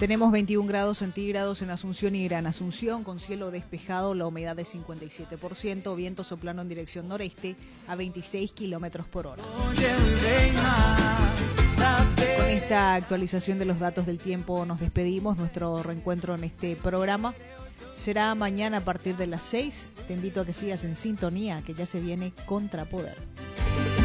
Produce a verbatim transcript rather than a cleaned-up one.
Tenemos veintiún grados centígrados en Asunción y Gran Asunción, con cielo despejado, la humedad de cincuenta y siete por ciento, viento soplando en dirección noreste a veintiséis kilómetros por hora. Con esta actualización de los datos del tiempo nos despedimos. Nuestro reencuentro en este programa será mañana a partir de las seis. Te invito a que sigas en sintonía, que ya se viene Contrapoder.